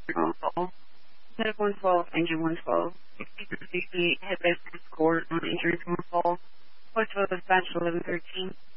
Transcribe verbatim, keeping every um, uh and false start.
call. Medical one twelve, engine one twelve. sixty-eight headband score on injuries one call. Point to dispatch eleven thirteen.